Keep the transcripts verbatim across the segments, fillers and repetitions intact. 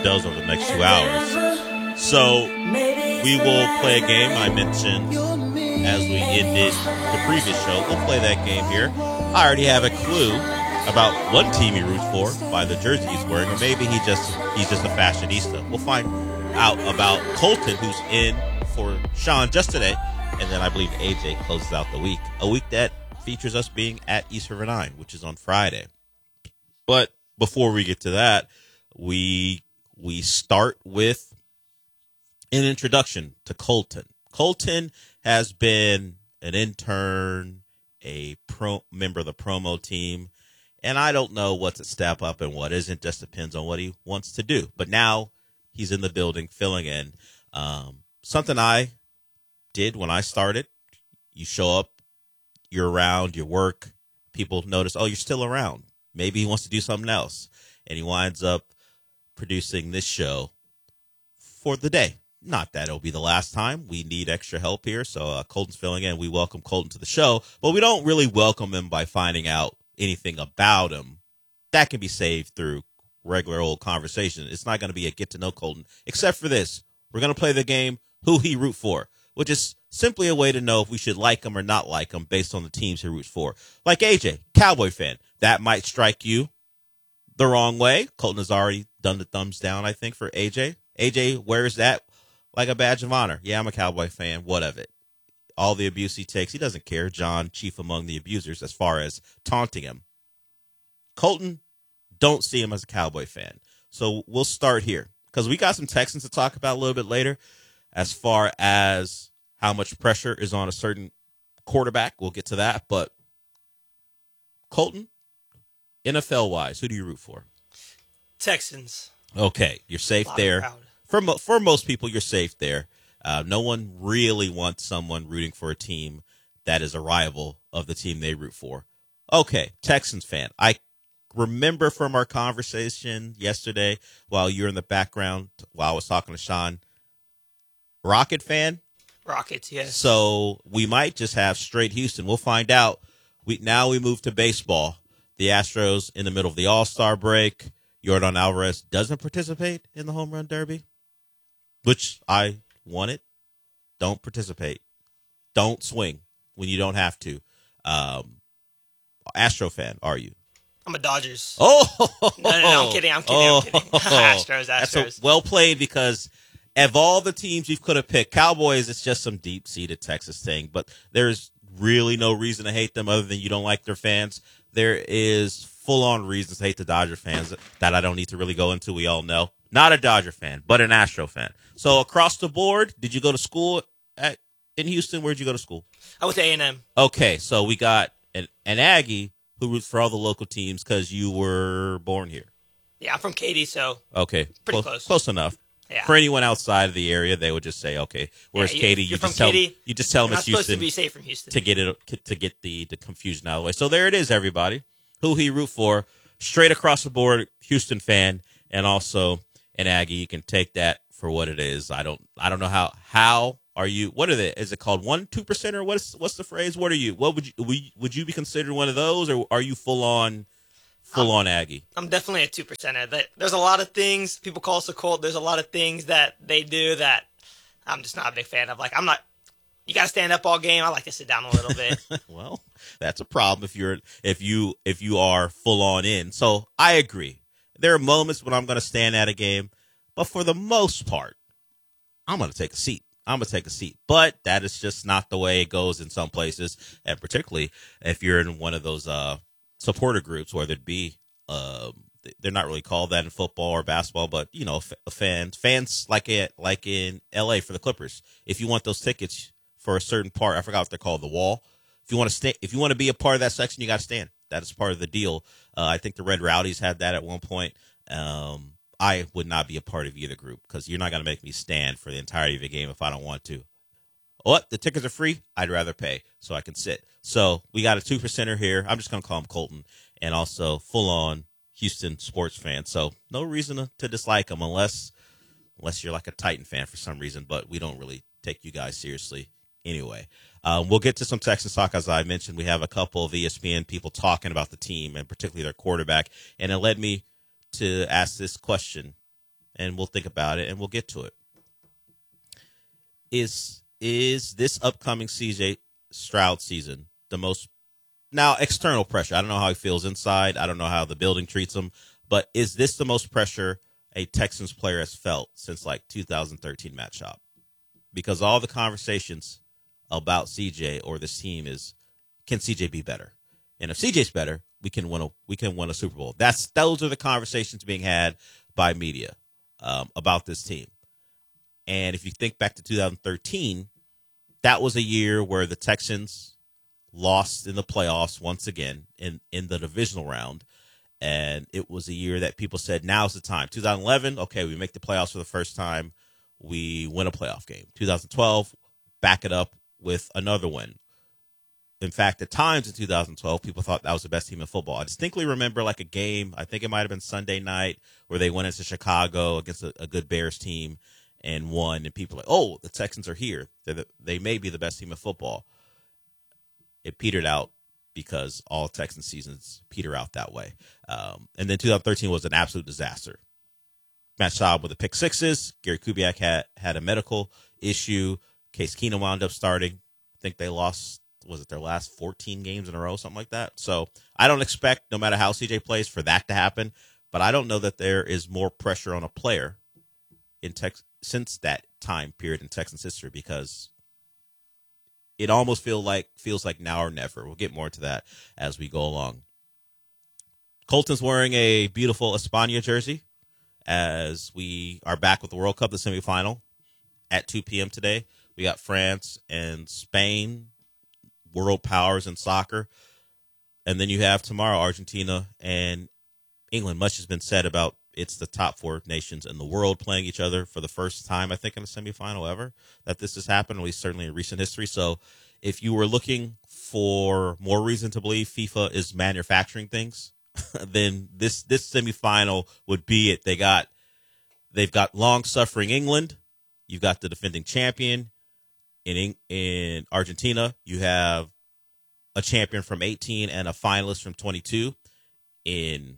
does over the next two hours. So we will play a game I mentioned as we ended the previous show. We'll play that game here. I already have a clue about what team he roots for by the jersey he's wearing, or maybe he just he's just a fashionista. We'll find out about Colton, who's in for Sean just today, and then I believe A J closes out the week. A week that features us being at East River Nine, which is on Friday. But before we get to that, we we start with an introduction to Colton. Colton has been an intern, a pro member of the promo team, and I don't know what's a step up and what isn't. Just depends on what he wants to do. But now he's in the building filling in. Um, something I did when I started, you show up, you're around, you work, people notice, oh, you're still around. Maybe he wants to do something else. And he winds up producing this show for the day. Not that it'll be the last time. We need extra help here. So uh, Colton's filling in. We welcome Colton to the show, but we don't really welcome him by finding out anything about him. That can be saved through regular old conversation. It's not going to be a get to know Colton, except for this. We're going to play the game Who He Root For, which is simply a way to know if we should like him or not like him based on the teams he roots for. Like A J, Cowboy fan. That might strike you the wrong way. Colton has already done the thumbs down, I think, for A J. A J wears that like a badge of honor. Yeah, I'm a Cowboy fan. What of it? All the abuse he takes, he doesn't care. John, chief among the abusers, as far as taunting him. Colton, don't see him as a Cowboy fan. So we'll start here because we got some Texans to talk about a little bit later as far as how much pressure is on a certain quarterback. We'll get to that. But Colton, N F L-wise, who do you root for? Texans. Okay, you're safe there. For, mo- for most people, you're safe there. Uh, no one really wants someone rooting for a team that is a rival of the team they root for. Okay, Texans fan. I remember from our conversation yesterday while you were in the background, while I was talking to Sean, Rocket fan? Rockets, yes. So we might just have straight Houston. We'll find out. We Now we move to baseball. The Astros in the middle of the All-Star break. Yordan Alvarez doesn't participate in the home run derby, which I wanted. Don't participate. Don't swing when you don't have to. Um, Astro fan, are you? I'm a Dodgers. Oh! No, no, no, I'm kidding. I'm kidding. Oh. I'm kidding. Astros, Astros. That's a, well played because of all the teams you could have picked, Cowboys, it's just some deep-seated Texas thing, but there's really no reason to hate them other than you don't like their fans. There is full-on reasons to hate the Dodger fans that I don't need to really go into. We all know. Not a Dodger fan, but an Astro fan. So across the board, did you go to school at in Houston? Where'd you go to school? I went to A and M. Okay, so we got an, an Aggie who roots for all the local teams because you were born here. Yeah, I'm from Katy, so okay, pretty close, close. Close enough. Yeah. For anyone outside of the area, they would just say, okay, whereas yeah, you, Katy, you from just tell Katy, you just tell them you're it's not supposed Houston to be safe from Houston to get it to get the, the confusion out of the way. So there it is, everybody. Who he root for? Straight across the board, Houston fan, and also an Aggie. You can take that for what it is. I don't I don't know how how are you? What are they? Is it called one two percent or what's what's the phrase? What are you? What would you would, would you be considered one of those, or are you full on full on Aggie? I'm definitely a two percenter. There's a lot of things people call us a cult. There's a lot of things that they do that I'm just not a big fan of. Like I'm not. You got to stand up all game. I like to sit down a little bit. Well, that's a problem if you're if you if you are full on in. So I agree. There are moments when I'm going to stand at a game, but for the most part, I'm going to take a seat. I'm going to take a seat. But that is just not the way it goes in some places, and particularly if you're in one of those uh, supporter groups, whether it be uh, they're not really called that in football or basketball, but you know, fans fans like it like in L A for the Clippers. If you want those tickets for a certain part, I forgot what they're called, the wall. If you want to stay, if you want to be a part of that section, you got to stand. That is part of the deal. Uh, I think the Red Rowdies had that at one point. Um, I would not be a part of either group because you're not going to make me stand for the entirety of the game if I don't want to. What? The tickets are free? I'd rather pay so I can sit. So we got a two percenter here. I'm just going to call him Colton, and also full on Houston sports fan. So no reason to, to dislike him unless unless you're like a Titan fan for some reason. But we don't really take you guys seriously. Anyway, um, we'll get to some Texans talk. As I mentioned, we have a couple of E S P N people talking about the team and particularly their quarterback. And it led me to ask this question. and we'll think about it, and we'll get to it. Is is this upcoming C J Stroud season the most, now external pressure? I don't know how he feels inside. I don't know how the building treats him, but is this the most pressure a Texans player has felt since like two thousand thirteen Matt Schaub? Because all the conversations about C J or this team is, can C J be better? And if C J's better, we can win a we can win a Super Bowl. That's those are the conversations being had by media um, about this team. And if you think back to two thousand thirteen, that was a year where the Texans lost in the playoffs once again in, in the divisional round. And it was a year that people said, now's the time. two thousand eleven, okay, we make the playoffs for the first time. We win a playoff game. two thousand twelve, back it up with another win. In fact, at times in two thousand twelve, people thought that was the best team in football. I distinctly remember like a game, I think it might have been Sunday night, where they went into Chicago against a, a good Bears team and won. And people were like, oh, the Texans are here. The, they may be the best team in football. It petered out because all Texan seasons peter out that way. Um, and then two thousand thirteen was an absolute disaster. Matt Schaub with the pick sixes. Gary Kubiak had, had a medical issue. Case Keenum wound up starting. I think they lost, was it their last fourteen games in a row, something like that. So I don't expect, no matter how C J plays, for that to happen. But I don't know that there is more pressure on a player in Tex since that time period in Texans history, because it almost feel like feels like now or never. We'll get more into that as we go along. Colton's wearing a beautiful España jersey as we are back with the World Cup, the semifinal at two p.m. today. We got France and Spain, world powers in soccer. And then you have tomorrow Argentina and England. Much has been said about it's the top four nations in the world playing each other for the first time, I think, in a semifinal ever that this has happened, at least certainly in recent history. So if you were looking for more reason to believe FIFA is manufacturing things, then this this semifinal would be it. They got they've got long-suffering England. You've got the defending champion in in Argentina. You have a champion from eighteen and a finalist from twenty-two in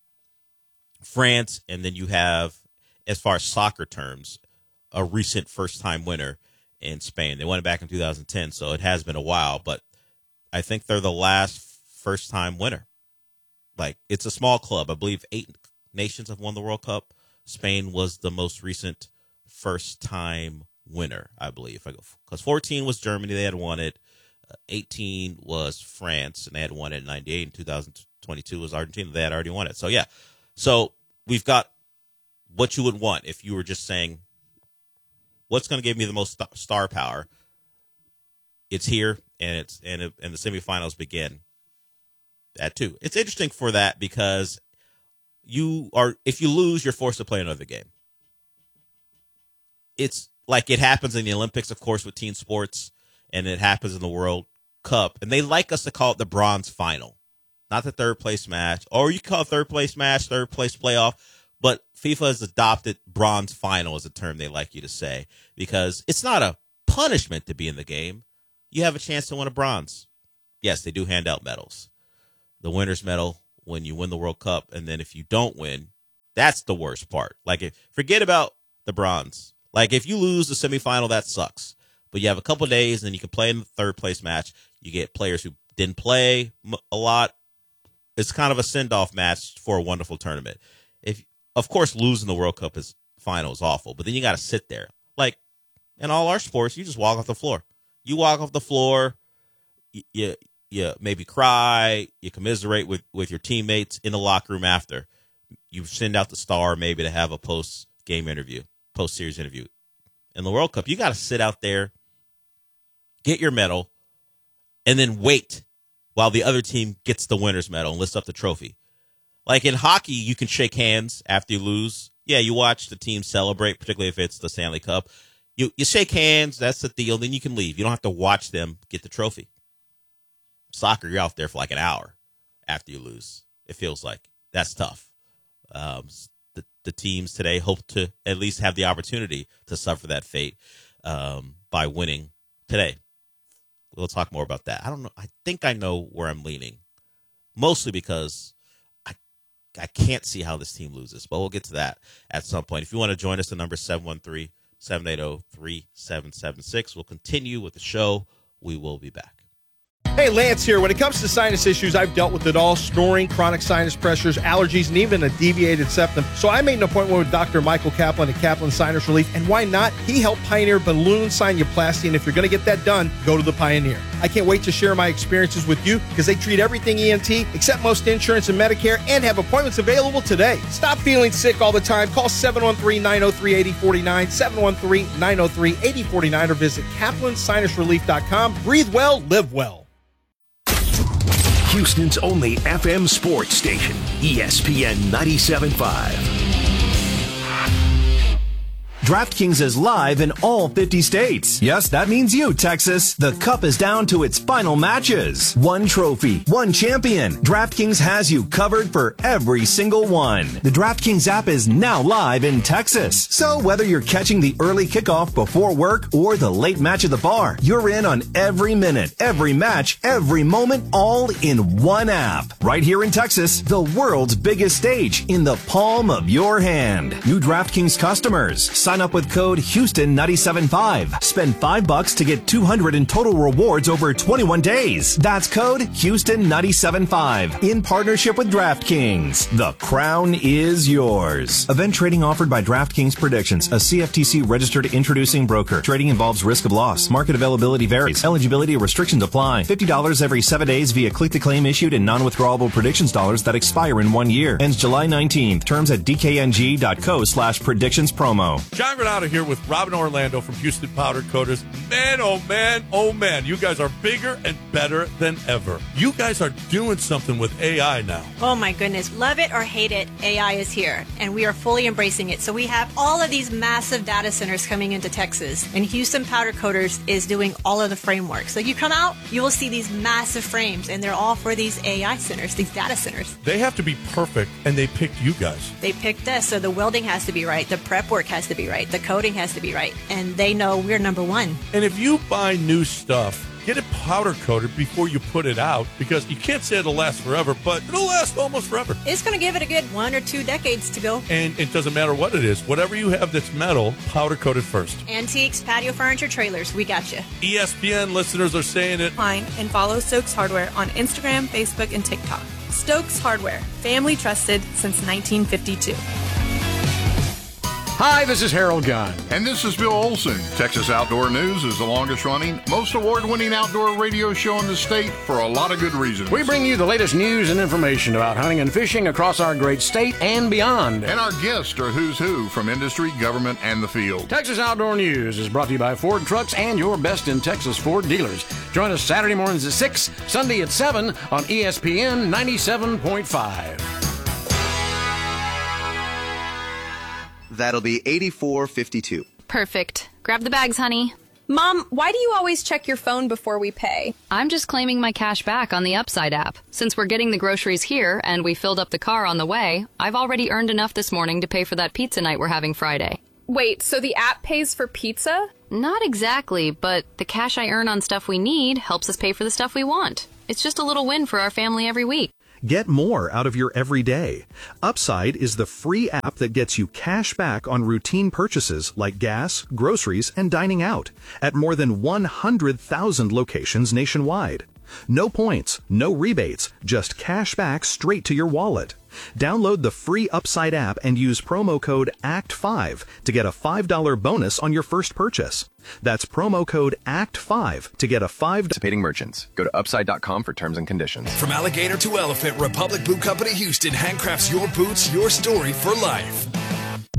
France, and then you have, as far as soccer terms, a recent first-time winner in Spain. They won it back in two thousand ten, so it has been a while, but I think they're the last first-time winner. Like, it's a small club. I believe eight nations have won the World Cup. Spain was the most recent first-time winner, I believe. Because fourteen was Germany. They had won it. Uh, eighteen was France, and they had won it in ninety-eight. And two thousand twenty-two was Argentina. They had already won it. So, yeah. So we've got what you would want if you were just saying, what's going to give me the most st- star power? It's here, and it's and, it, and the semifinals begin at two. It's interesting for that because you are, if you lose, you're forced to play another game. It's like it happens in the Olympics, of course, with team sports, and it happens in the World Cup. And they like us to call it the bronze final, not the third place match. Or you call it third place match, third place playoff. But FIFA has adopted bronze final as a term they like you to say, because it's not a punishment to be in the game. You have a chance to win a bronze. Yes, they do hand out medals. The winner's medal when you win the World Cup, and then if you don't win, that's the worst part. Like, if, forget about the bronze. Like, if you lose the semifinal, that sucks. But you have a couple days, and you can play in the third place match. You get players who didn't play a lot. It's kind of a send-off match for a wonderful tournament. If, of course, losing the World Cup is final is awful, but then you got to sit there. Like, in all our sports, you just walk off the floor. You walk off the floor, you, you, you maybe cry, you commiserate with, with your teammates in the locker room after. You send out the star maybe to have a post-game interview, post-series interview. In the World Cup, you got to sit out there, get your medal, and then wait while the other team gets the winner's medal and lifts up the trophy. Like in hockey, you can shake hands after you lose. Yeah, you watch the team celebrate, particularly if it's the Stanley Cup. You you shake hands, that's the deal, then you can leave. You don't have to watch them get the trophy. Soccer, you're out there for like an hour after you lose. It feels like. That's tough. Um, the, the teams today hope to at least have the opportunity to suffer that fate um, by winning today. We'll talk more about that. I don't know. I think I know where I'm leaning, mostly because I I can't see how this team loses, but we'll get to that at some point. If you want to join us, the number is seven one three, seven eight zero, three seven seven six. We'll continue with the show. We will be back. Hey, Lance here. When it comes to sinus issues, I've dealt with it all: snoring, chronic sinus pressures, allergies, and even a deviated septum. So I made an appointment with Doctor Michael Kaplan at Kaplan Sinus Relief. And why not? He helped pioneer balloon sinuplasty. And if you're going to get that done, go to the Pioneer. I can't wait to share my experiences with you because they treat everything E N T, accept most insurance and Medicare, and have appointments available today. Stop feeling sick all the time. Call seven one three, nine zero three, eight zero four nine, seven one three, nine zero three, eight zero four nine, or visit kaplan sinus relief dot com. Breathe well, live well. Houston's only F M sports station, E S P N ninety-seven point five. DraftKings is live in all fifty states. Yes, that means you, Texas. The Cup is down to its final matches. One trophy, one champion. DraftKings has you covered for every single one. The DraftKings app is now live in Texas. So whether you're catching the early kickoff before work or the late match at the bar, you're in on every minute, every match, every moment, all in one app. Right here in Texas, the world's biggest stage in the palm of your hand. New DraftKings customers, sign up with code Houston nine seven five. Spend five bucks to get two hundred in total rewards over twenty-one days. That's code Houston nine seven five in partnership with DraftKings. The crown is yours. Event trading offered by DraftKings Predictions, a C F T C registered introducing broker. Trading involves risk of loss. Market availability varies. Eligibility restrictions apply. fifty dollars every seven days via click-to-claim issued and non-withdrawable predictions dollars that expire in one year. Ends July nineteenth. Terms at dkng.co slash predictions promo. John Granado here with Robin Orlando from Houston Powder Coaters. Man, oh man, oh man, you guys are bigger and better than ever. You guys are doing something with A I now. Oh my goodness. Love it or hate it, A I is here, and we are fully embracing it. So we have all of these massive data centers coming into Texas, and Houston Powder Coaters is doing all of the framework. So you come out, you will see these massive frames, and they're all for these A I centers, these data centers. They have to be perfect, and they picked you guys. They picked us, so the welding has to be right, the prep work has to be right, the coating has to be right, and they know we're number one. And if you buy new stuff, get it powder coated before you put it out, because you can't say it'll last forever, but it'll last almost forever. It's going to give it a good one or two decades to go. And it doesn't matter what it is. Whatever you have that's metal, powder coated first. Antiques, patio furniture, trailers, we got you. E S P N listeners are saying it. Find and follow Stokes Hardware on Instagram, Facebook, and TikTok. Stokes Hardware, family trusted since nineteen fifty-two. Hi, this is Harold Gunn. And this is Bill Olson. Texas Outdoor News is the longest running, most award-winning outdoor radio show in the state for a lot of good reasons. We bring you the latest news and information about hunting and fishing across our great state and beyond. And our guests are who's who from industry, government, and the field. Texas Outdoor News is brought to you by Ford Trucks and your best in Texas Ford dealers. Join us Saturday mornings at six, Sunday at seven on E S P N ninety-seven point five. That'll be eighty-four fifty-two. Perfect. Grab the bags, honey. Mom, why do you always check your phone before we pay? I'm just claiming my cash back on the Upside app. Since we're getting the groceries here and we filled up the car on the way, I've already earned enough this morning to pay for that pizza night we're having Friday. Wait, so the app pays for pizza? Not exactly, but the cash I earn on stuff we need helps us pay for the stuff we want. It's just a little win for our family every week. Get more out of your everyday. Upside is the free app that gets you cash back on routine purchases like gas, groceries, and dining out at more than one hundred thousand locations nationwide. No points, no rebates, just cash back straight to your wallet. Download the free Upside app and use promo code A C T five to get a five dollars bonus on your first purchase. That's promo code A C T five to get a five dollars. Participating merchants. Go to upside dot com for terms and conditions. From alligator to elephant, Republic Boot Company Houston handcrafts your boots, your story for life.